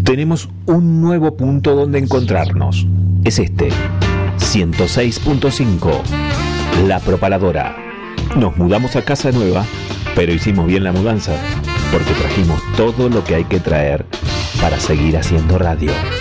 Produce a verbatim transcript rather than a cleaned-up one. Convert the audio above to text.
tenemos un nuevo punto donde encontrarnos. Es este, ciento seis punto cinco, La Propaladora. Nos mudamos a casa nueva, pero hicimos bien la mudanza, porque trajimos todo lo que hay que traer para seguir haciendo radio.